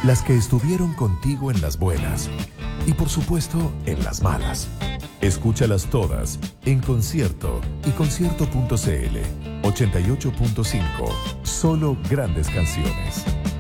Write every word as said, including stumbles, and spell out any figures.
Las que estuvieron contigo en las buenas y por supuesto en las malas. Escúchalas todas en concierto y concierto punto c l. ochenta y ocho punto cinco. Solo grandes canciones.